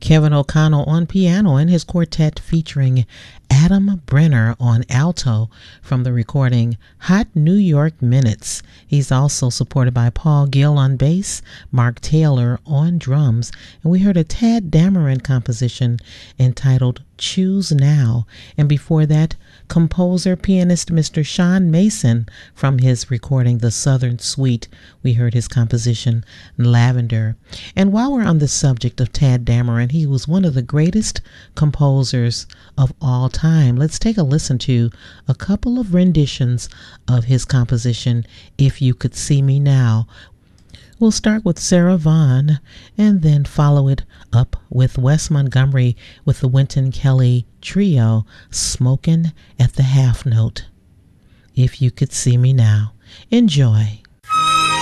Kevin O'Connell on piano and his quartet featuring Adam Brenner on alto from the recording Hot New York Minutes. He's also supported by Paul Gill on bass, Mark Taylor on drums, and we heard a Tadd Dameron composition entitled Choose Now. And before that, composer, pianist Mr. Sean Mason from his recording The Southern Suite. We heard his composition Lavender. And while we're on the subject of Tadd Dameron, he was one of the greatest composers of all time. Let's take a listen to a couple of renditions of his composition, If You Could See Me Now. We'll start with Sarah Vaughan and then follow it up with Wes Montgomery with the Wynton Kelly Trio, Smokin' at the Half Note. If You Could See Me Now. Enjoy.